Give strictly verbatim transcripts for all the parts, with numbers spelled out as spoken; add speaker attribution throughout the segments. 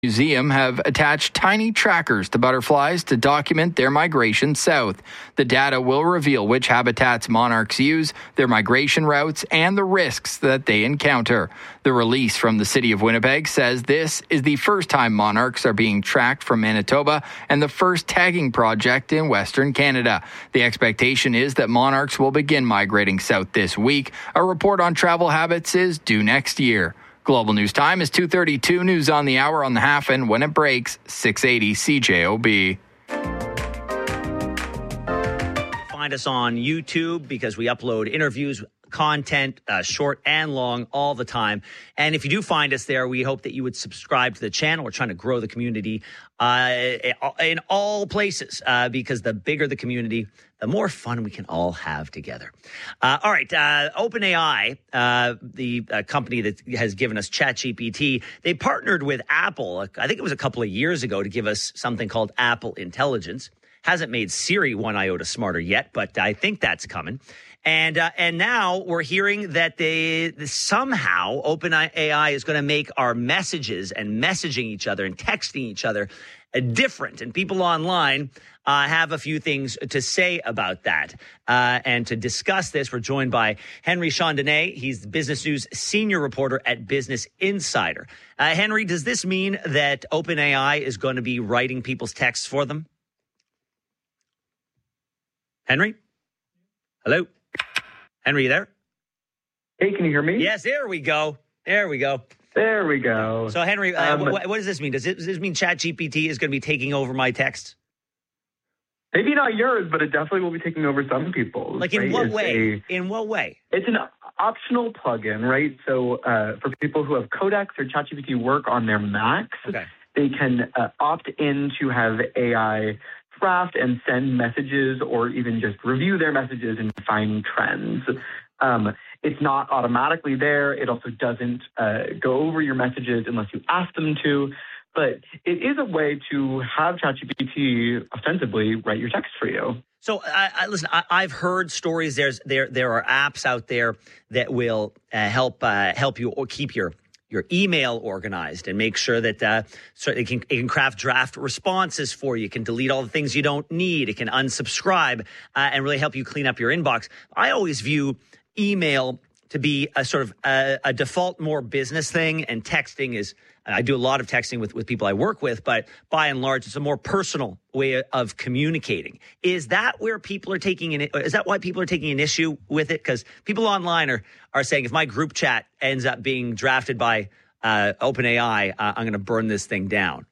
Speaker 1: Museum have attached tiny trackers to butterflies to document their migration south. The data will reveal which habitats monarchs use, their migration routes, and the risks that they encounter. The release from the City of Winnipeg says this is the first time monarchs are being tracked from Manitoba and the first tagging project in Western Canada. The expectation is that monarchs will begin migrating south this week. A report on travel habits is due next year. Global News Time is two thirty-two. News on the hour on the half, and when it breaks, six eighty C J O B.
Speaker 2: Find us on YouTube because we upload interviews, content, uh, short and long, all the time. And if you do find us there, we hope that you would subscribe to the channel. We're trying to grow the community uh, in all places uh, because the bigger the community, the more fun we can all have together. Uh, all right. Uh, OpenAI, uh, the uh, company that has given us ChatGPT, they partnered with Apple. I think it was a couple of years ago to give us something called Apple Intelligence. Hasn't made Siri one iota smarter yet, but I think that's coming. And uh, and now we're hearing that they somehow OpenAI is going to make our messages and messaging each other and texting each other uh, different. And people online uh, have a few things to say about that. Uh, and to discuss this, we're joined by Henry Chandonnet. He's the Business News senior reporter at Business Insider. Uh, Henry, does this mean that OpenAI is going to be writing people's texts for them? Henry? Hello? Henry, you there?
Speaker 3: Hey, can you hear me?
Speaker 2: Yes, there we go. There we go.
Speaker 3: There we go.
Speaker 2: So, Henry, uh,
Speaker 3: um,
Speaker 2: what, what does this mean? Does, it, does this mean ChatGPT is going to be taking over my texts?
Speaker 3: Maybe not yours, but it definitely will be taking over some people's.
Speaker 2: Like, in
Speaker 3: right?
Speaker 2: what
Speaker 3: It's
Speaker 2: way?
Speaker 3: A,
Speaker 2: in what way?
Speaker 3: It's an optional plugin, right? So, uh, for people who have Codex or ChatGPT work on their Macs,
Speaker 2: Okay.
Speaker 3: they can uh, opt in to have A I draft and send messages or even just review their messages and find trends. Um, it's not automatically there. It also doesn't uh, go over your messages unless you ask them to. But it is a way to have ChatGPT ostensibly write your text for you.
Speaker 2: So, I, I, listen, I, I've heard stories. There's there there are apps out there that will uh, help uh, help you or keep your your email organized and make sure that uh, so it can, it can craft draft responses for you. It can delete all the things you don't need. It can unsubscribe uh, and really help you clean up your inbox. I always view email to be a sort of a, a default more business thing, and texting is, I do a lot of texting with, with people I work with, but by and large, it's a more personal way of communicating. Is that where people are taking an, is that why people are taking an issue with it? Because people online are, are saying, if my group chat ends up being drafted by uh, OpenAI, uh, I'm going to burn this thing down.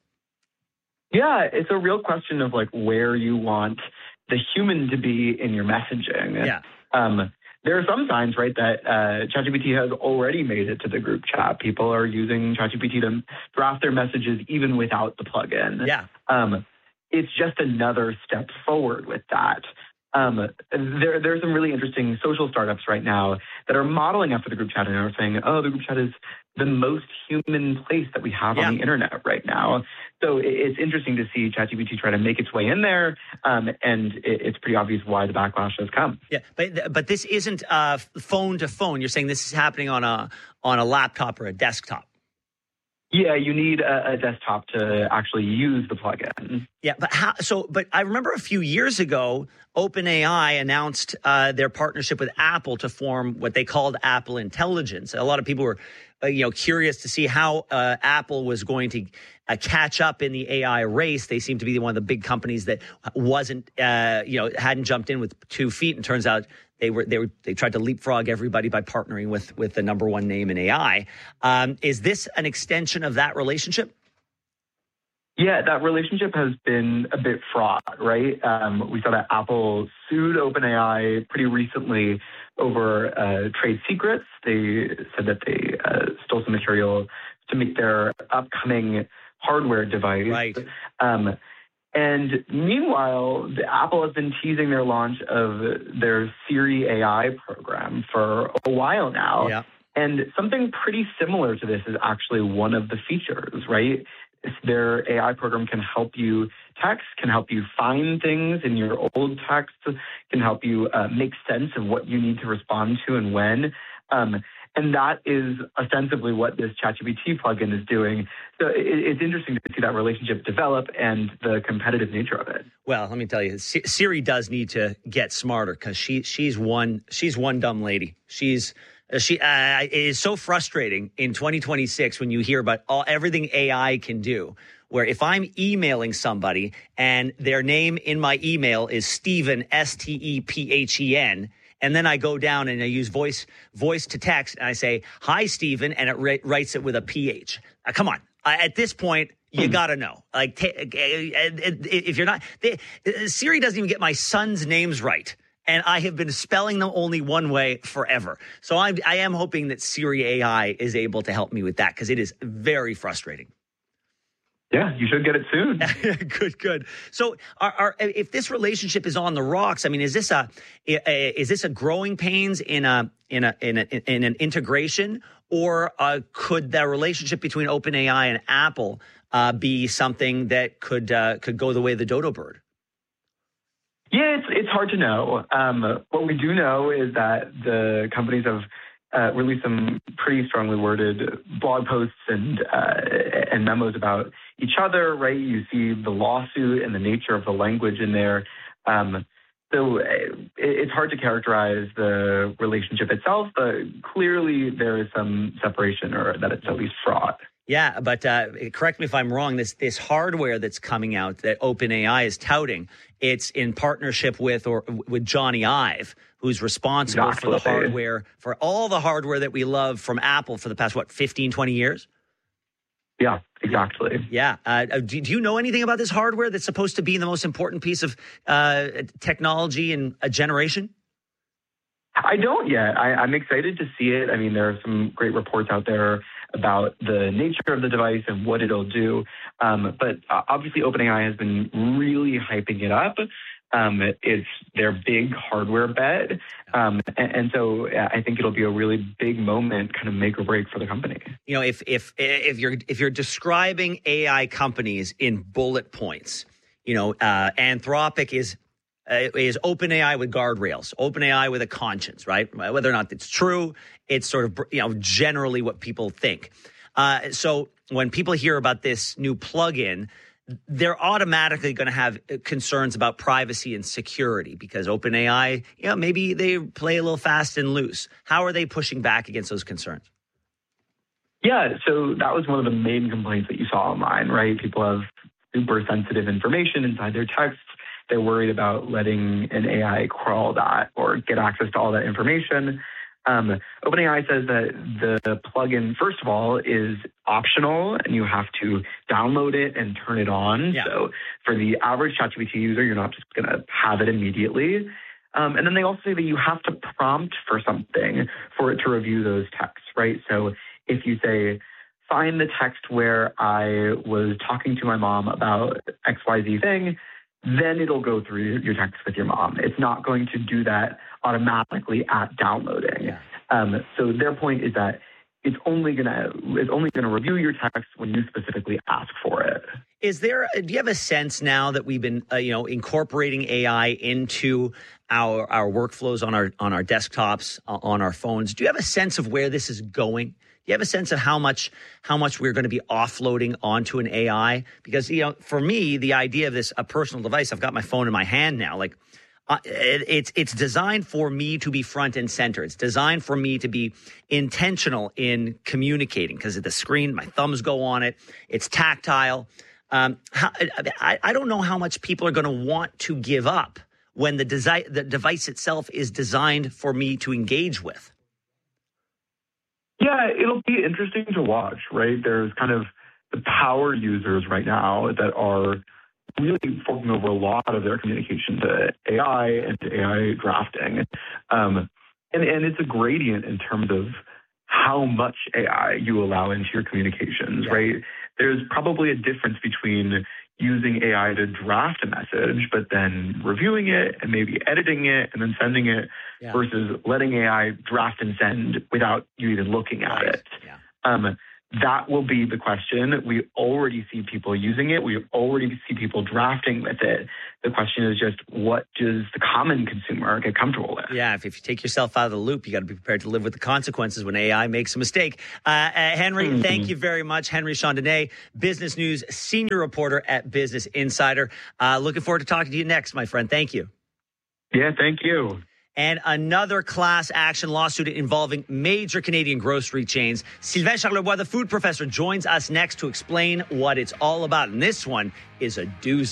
Speaker 3: Yeah, it's a real question of like where you want the human to be in your messaging.
Speaker 2: Yeah.
Speaker 3: Um, There are some signs, right, that uh, ChatGPT has already made it to the group chat. People are using ChatGPT to draft their messages even without the plugin.
Speaker 2: Yeah.
Speaker 3: Um, it's just another step forward with that. Um, there, there are some really interesting social startups right now that are modeling after the group chat and are saying, oh, the group chat is the most human place that we have
Speaker 2: Yeah.
Speaker 3: on the internet right now. So it, it's interesting to see ChatGPT try to make its way in there, um, and it, it's pretty obvious why the backlash has come.
Speaker 2: Yeah, but but this isn't uh, phone to phone. You're saying this is happening on a on a laptop or a desktop.
Speaker 3: Yeah, you need a, a desktop to actually use the plugin.
Speaker 2: Yeah, but how? So, but I remember a few years ago, OpenAI announced uh, their partnership with Apple to form what they called Apple Intelligence. A lot of people were, uh, you know, curious to see how uh, Apple was going to uh, catch up in the A I race. They seem to be one of the big companies that wasn't, uh, you know, hadn't jumped in with two feet. And turns out they were they were they tried to leapfrog everybody by partnering with with the number one name in A I. Um, is this an extension of that relationship?
Speaker 3: Yeah, that relationship has been a bit fraught, right? Um, we saw that Apple sued OpenAI pretty recently over uh, trade secrets. They said that they uh, stole some material to make their upcoming hardware device.
Speaker 2: Right.
Speaker 3: Um, and meanwhile, the Apple has been teasing their launch of their Siri A I program for a while now.
Speaker 2: Yeah.
Speaker 3: And something pretty similar to this is actually one of the features, right? Their A I program can help you text, can help you find things in your old text, can help you uh, make sense of what you need to respond to and when. Um, And that is ostensibly what this ChatGPT plugin is doing. So it, it's interesting to see that relationship develop and the competitive nature of it.
Speaker 2: Well, let me tell you, Siri does need to get smarter because she she's one she's one dumb lady. She's she uh, it is so frustrating in twenty twenty-six when you hear about all everything A I can do. Where if I'm emailing somebody and their name in my email is Stephen, S T E P H E N, and then I go down and I use voice voice to text and I say, hi, Stephen, and it ri- writes it with a P H. Uh, come on. Uh, at this point, you got to know. Like, t- if you're not, they, Siri doesn't even get my son's names right. And I have been spelling them only one way forever. So I'm, I am hoping that Siri A I is able to help me with that because it is very frustrating.
Speaker 3: Yeah, you should get it soon.
Speaker 2: Good, good. So, are, are, if this relationship is on the rocks, I mean, is this a, a is this a growing pains in a in a in, a, in an integration, or uh, could the relationship between OpenAI and Apple uh, be something that could uh, could go the way of the dodo bird?
Speaker 3: Yeah, it's it's hard to know. Um, what we do know is that the companies have uh, released some pretty strongly worded blog posts and uh, and memos about each other, right? You see the lawsuit and the nature of the language in there. Um, so it, it's hard to characterize the relationship itself, but clearly there is some separation or that it's at least fraught.
Speaker 2: Yeah, but uh, correct me if I'm wrong, this this hardware that's coming out that OpenAI is touting, it's in partnership with or with Johnny Ive, who's responsible
Speaker 3: exactly.
Speaker 2: for the hardware, for all the hardware that we love from Apple for the past, what, fifteen, twenty years?
Speaker 3: Yeah, exactly.
Speaker 2: Yeah. Uh, do, do you know anything about this hardware that's supposed to be the most important piece of uh, technology in a generation?
Speaker 3: I don't yet. I, I'm excited to see it. I mean, there are some great reports out there about the nature of the device and what it'll do. Um, but uh, obviously, OpenAI has been really hyping it up. Um, it's their big hardware bet. Um, and, and so I think it'll be a really big moment, kind of make or break for the company.
Speaker 2: You know, if if if you're if you're describing A I companies in bullet points, you know, uh, Anthropic is uh, is OpenAI with guardrails, OpenAI with a conscience, right? Whether or not it's true, it's sort of, you know, generally what people think. Uh, so when people hear about this new plugin, they're automatically going to have concerns about privacy and security because OpenAI, you know, maybe they play a little fast and loose. How are they pushing back against those concerns?
Speaker 3: Yeah, so that was one of the main complaints that you saw online, right? People have super sensitive information inside their texts. They're worried about letting an A I crawl that or get access to all that information. Um, OpenAI says that the plugin, first of all, is optional and you have to download it and turn it on.
Speaker 2: Yeah.
Speaker 3: So for the average ChatGPT user, you're not just going to have it immediately. Um, and then they also say that you have to prompt for something for it to review those texts, right? So if you say, find the text where I was talking to my mom about X Y Z thing, then it'll go through your text with your mom. It's not going to do that automatically at downloading.
Speaker 2: Yeah.
Speaker 3: Um, so their point is that it's only gonna it's only gonna review your text when you specifically ask for it.
Speaker 2: Is there? Do you have a sense now that we've been, uh, you know, incorporating A I into our our workflows on our on our desktops, uh, on our phones? Do you have a sense of where this is going? Do you have a sense of how much how much we're going to be offloading onto an A I? Because, you know, for me, the idea of this a personal device, I've got my phone in my hand now, like. Uh, it, it's it's designed for me to be front and center. It's designed for me to be intentional in communicating because of the screen, my thumbs go on it. It's tactile. Um, how, I, I don't know how much people are going to want to give up when the, desi- the device itself is designed for me to engage with.
Speaker 3: Yeah, it'll be interesting to watch, right? There's kind of the power users right now that are really forking over a lot of their communication to A I and to A I drafting. Um, and, and it's a gradient in terms of how much A I you allow into your communications, yeah. right? There's probably a difference between using A I to draft a message, but then reviewing it and maybe editing it and then sending it yeah. versus letting A I draft and send without you even looking at
Speaker 2: right.
Speaker 3: it.
Speaker 2: Yeah.
Speaker 3: Um, that will be the question. We already see people using it. We already see people drafting with it. The question is just, what does the common consumer get comfortable with?
Speaker 2: Yeah, if, if you take yourself out of the loop, you got to be prepared to live with the consequences when A I makes a mistake. Uh, uh, Henry, mm-hmm. thank you very much. Henry Chandonnet, Business News senior reporter at Business Insider. Uh, looking forward to talking to you next, my friend. Thank you.
Speaker 3: Yeah, thank you.
Speaker 2: And another class action lawsuit involving major Canadian grocery chains. Sylvain Charlebois, the food professor, joins us next to explain what it's all about. And this one is a doozy.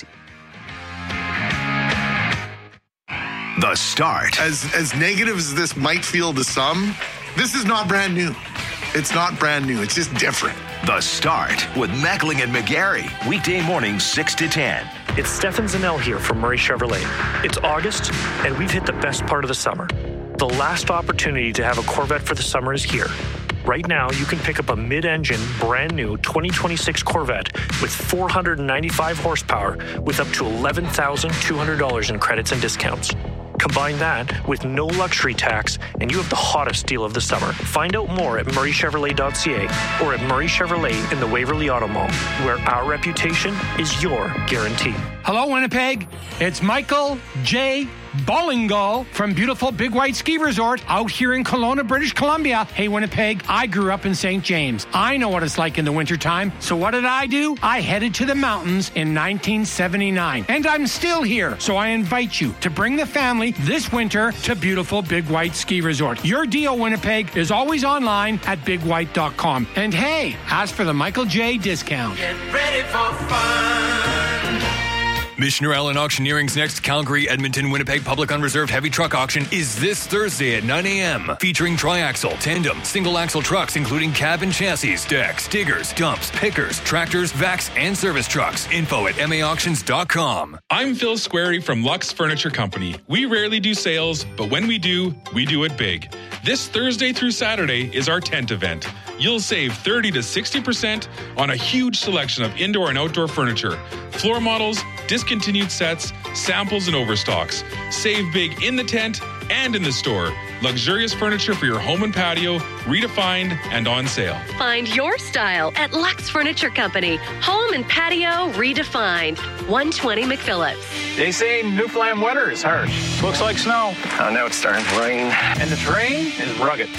Speaker 4: The Start.
Speaker 5: As as negative as this might feel to some, this is not brand new. It's not brand new. It's just different.
Speaker 4: The Start with Mackling and McGarry. Weekday mornings six to ten.
Speaker 6: It's Stefan Zanel here from Murray Chevrolet. It's August, and we've hit the best part of the summer. The last opportunity to have a Corvette for the summer is here. Right now, you can pick up a mid-engine, brand-new twenty twenty-six Corvette with four hundred ninety-five horsepower with up to eleven thousand two hundred dollars in credits and discounts. Combine that with no luxury tax, and you have the hottest deal of the summer. Find out more at murray chevrolet dot c a or at Murray Chevrolet in the Waverly Auto Mall, where our reputation is your guarantee.
Speaker 7: Hello, Winnipeg. It's Michael J. Ballingall from beautiful Big White Ski Resort out here in Kelowna, British Columbia. Hey, Winnipeg, I grew up in Saint James. I know what it's like in the wintertime. So what did I do? I headed to the mountains in nineteen seventy-nine. And I'm still here. So I invite you to bring the family this winter to beautiful Big White Ski Resort. Your deal, Winnipeg, is always online at big white dot com. And hey, ask for the Michael J. discount.
Speaker 8: Get ready for fun.
Speaker 9: Missioner Allen Auctioneering's next Calgary, Edmonton, Winnipeg Public Unreserved Heavy Truck Auction is this Thursday at nine a.m. Featuring triaxle, tandem, single-axle trucks including cab and chassis, decks, diggers, dumps, pickers, tractors, vacs, and service trucks. Info at m a auctions dot com.
Speaker 10: I'm Phil Squarey from Lux Furniture Company. We rarely do sales, but when we do, we do it big. This Thursday through Saturday is our tent event. You'll save thirty to sixty percent on a huge selection of indoor and outdoor furniture, floor models, discontinued sets, samples, and overstocks. Save big in the tent and in the store. Luxurious furniture for your home and patio, redefined and on sale.
Speaker 11: Find your style at Lux Furniture Company. Home and patio redefined. one twenty McPhillips.
Speaker 12: They say Newfoundland weather is harsh. Looks like snow.
Speaker 13: Oh, now it's starting to rain.
Speaker 12: And the terrain is rugged.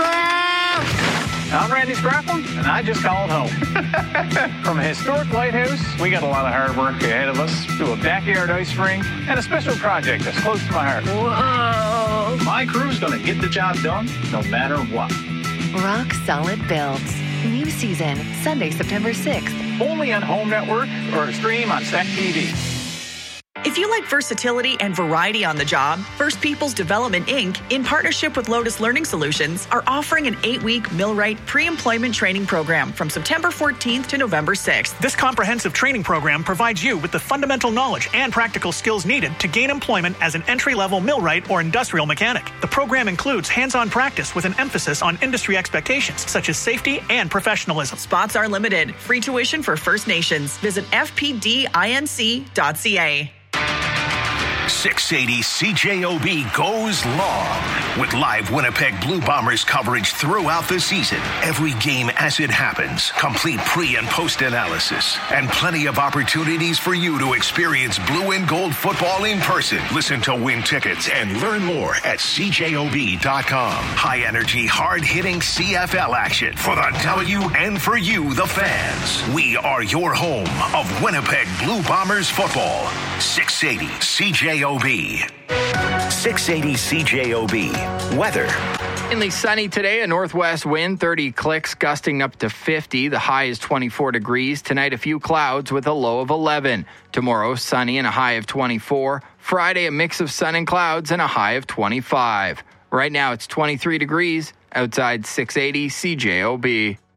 Speaker 12: I'm Randy Scrappin, and I just called home. From a historic lighthouse, we got a lot of hard work ahead of us, to a backyard ice rink, and a special project that's close to my heart. Whoa! My crew's going to get the job done, no matter what.
Speaker 14: Rock Solid Builds. New season, Sunday, September sixth.
Speaker 12: Only on Home Network or stream on S E C T V.
Speaker 15: If you like versatility and variety on the job, First Peoples Development, Incorporated, in partnership with Lotus Learning Solutions, are offering an eight-week Millwright pre-employment training program from September fourteenth to November sixth.
Speaker 16: This comprehensive training program provides you with the fundamental knowledge and practical skills needed to gain employment as an entry-level millwright or industrial mechanic. The program includes hands-on practice with an emphasis on industry expectations, such as safety and professionalism.
Speaker 15: Spots are limited. Free tuition for First Nations. Visit f p d inc dot c a.
Speaker 4: six eighty C J O B goes long with live Winnipeg Blue Bombers coverage throughout the season. Every game as it happens, complete pre- and post-analysis, and plenty of opportunities for you to experience blue and gold football in person. Listen to win tickets and learn more at c j o b dot com. High-energy, hard-hitting C F L action for the W and for you, the fans. We are your home of Winnipeg Blue Bombers football. six eighty C J O B. six eighty C J O B. Weather.
Speaker 1: Mainly sunny today, a northwest wind, thirty clicks, gusting up to fifty. The high is twenty-four degrees. Tonight, a few clouds with a low of eleven. Tomorrow, sunny and a high of twenty-four. Friday, a mix of sun and clouds and a high of twenty-five. Right now, it's twenty-three degrees outside six eighty C J O B.